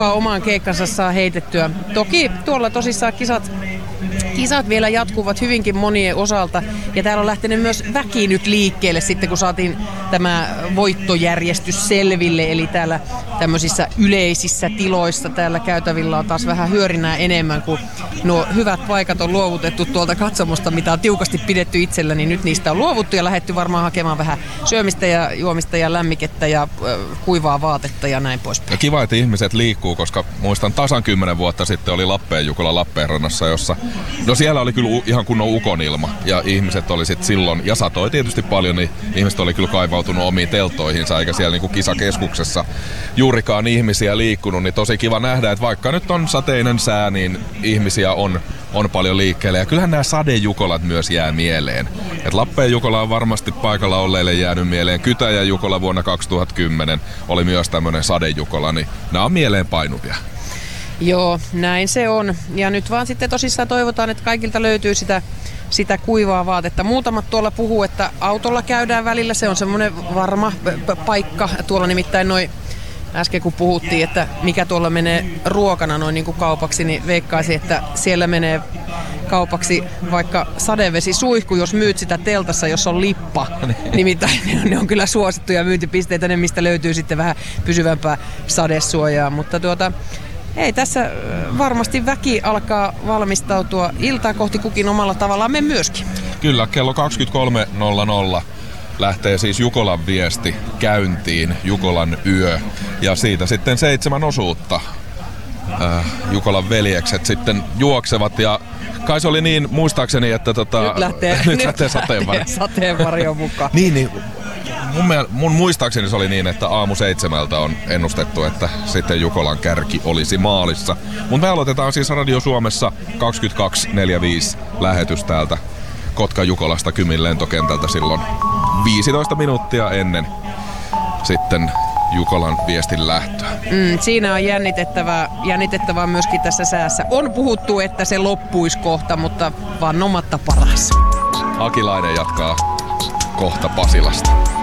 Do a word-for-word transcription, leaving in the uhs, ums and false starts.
Omaan keikkansa saa heitettyä. Toki tuolla tosissaan kisat, kisat vielä jatkuvat hyvinkin monien osalta. Ja täällä on lähtenyt myös väki nyt liikkeelle sitten, kun saatiin tämä voittojärjestys selville. Eli täällä tämmöisissä yleisissä tiloissa täällä käytävillä on taas vähän hyörinää enemmän, kun nuo hyvät paikat on luovutettu tuolta katsomusta, mitä on tiukasti pidetty itsellä, niin nyt niistä on luovuttu ja lähdetty varmaan hakemaan vähän syömistä ja juomista ja lämmikettä ja äh, kuivaa vaatetta ja näin poispäin. Ja kiva, että ihmiset liikkuu, koska muistan tasan kymmenen vuotta sitten oli Lappeenjukola Lappeenrannassa, jossa no siellä oli kyllä ihan kunnon ukonilma ja ihmiset oli sit silloin, ja satoi tietysti paljon, niin ihmiset oli kyllä kaivautunut omiin teltoihinsa eikä siellä niinku kisakeskuksessa juurikaan ihmisiä liikkunut, niin tosi kiva nähdä, että vaikka nyt on sateinen sää, niin ihmisiä on, on paljon liikkeelle. Ja kyllähän nämä sadejukolat myös jää mieleen. Et Lappeenjukola on varmasti paikalla olleille jäänyt mieleen. Kytäjäjukola vuonna kaksituhattakymmenen oli myös tämmöinen sadejukola, niin nämä on mieleen painuvia. Joo, näin se on. Ja nyt vaan sitten tosissaan toivotaan, että kaikilta löytyy sitä, sitä kuivaa vaatetta. Muutamat tuolla puhuu, että autolla käydään välillä. Se on semmoinen varma p- paikka. Tuolla nimittäin noin äsken kun puhuttiin, että mikä tuolla menee ruokana noin niin kuin kaupaksi, niin veikkaisin, että siellä menee kaupaksi vaikka sadevesisuihku, jos myyt sitä teltassa, jos on lippa. Nimittäin ne on kyllä suosittuja myyntipisteitä, ne mistä löytyy sitten vähän pysyvämpää sadesuojaa. Mutta tuota, ei, tässä varmasti väki alkaa valmistautua iltaa kohti kukin omalla tavallaan, me myöskin. Kyllä, kello kaksikymmentäkolme nolla nolla. Lähtee siis Jukolan viesti käyntiin, Jukolan yö, ja siitä sitten seitsemän osuutta äh, Jukolan veljekset sitten juoksevat, ja kai se oli niin, muistaakseni, että tota, nyt lähtee, nyt nyt lähtee sateenvarjo. sateenvarjo mukaan. niin, niin mun, mun muistaakseni se oli niin, että aamu seitsemältä on ennustettu, että sitten Jukolan kärki olisi maalissa. Mutta me aloitetaan siis Radio Suomessa kaksikymmentäkaksi neljäkymmentäviisi lähetys täältä Kotka-Jukolasta Kymin lentokentältä silloin viisitoista minuuttia ennen sitten Jukolan viestin lähtöä. Mm, siinä on jännitettävää, jännitettävää myöskin tässä säässä. On puhuttu, että se loppuisi kohta, mutta vannomatta paras. Akilainen jatkaa kohta Pasilasta.